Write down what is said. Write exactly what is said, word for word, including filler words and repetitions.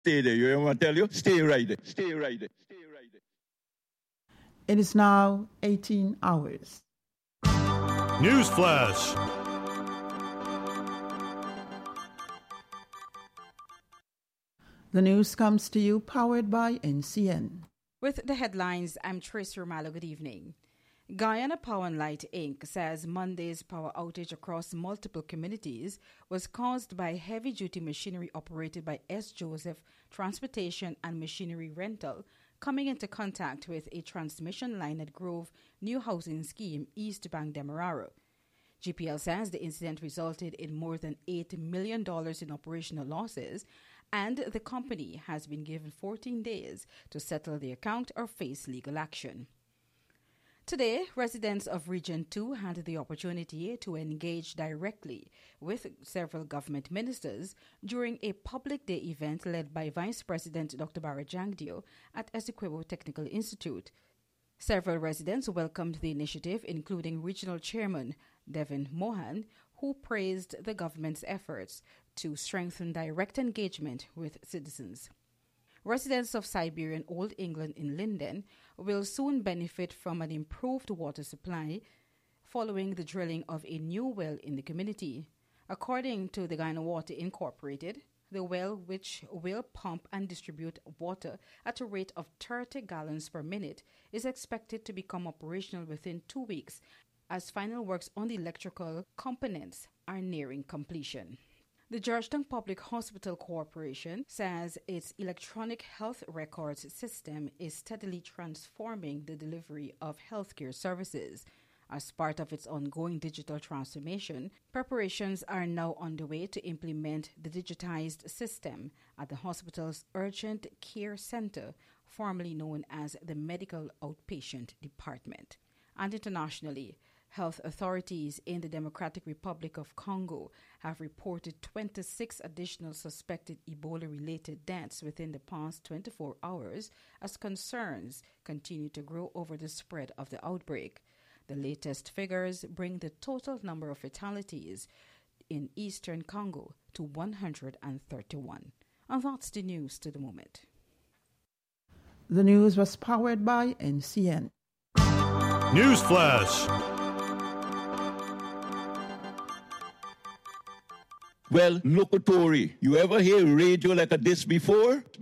Stay there. You hear what I tell you? Stay right there. Stay right there. Stay right there. It is now eighteen hours. News Flash. The news comes to you powered by N C N. With the headlines, I'm Trace Romalo. Good evening. Guyana Power and Light Incorporated says Monday's power outage across multiple communities was caused by heavy-duty machinery operated by S. Joseph Transportation and Machinery Rental coming into contact with a transmission line at Grove New Housing Scheme, East Bank Demerara. G P L says the incident resulted in more than eight million dollars in operational losses, and the company has been given fourteen days to settle the account or face legal action. Today, residents of Region two had the opportunity to engage directly with several government ministers during a public day event led by Vice President Doctor Barra Jangdio at Essequibo Technical Institute. Several residents welcomed the initiative, including Regional Chairman Devin Mohan, who praised the government's efforts to strengthen direct engagement with citizens. Residents of Siberian Old England in Linden will soon benefit from an improved water supply following the drilling of a new well in the community. According to the Guyana Water Incorporated, the well, which will pump and distribute water at a rate of thirty gallons per minute, is expected to become operational within two weeks as final works on the electrical components are nearing completion. The Georgetown Public Hospital Corporation says its electronic health records system is steadily transforming the delivery of healthcare services. As part of its ongoing digital transformation, preparations are now underway to implement the digitized system at the hospital's Urgent Care Center, formerly known as the Medical Outpatient Department. And internationally, health authorities in the Democratic Republic of Congo have reported twenty-six additional suspected Ebola-related deaths within the past twenty-four hours as concerns continue to grow over the spread of the outbreak. The latest figures bring the total number of fatalities in eastern Congo to one hundred thirty-one. And that's the news to the moment. The news was powered by N C N. News Flash. Well, locutory. You ever hear radio like a this before?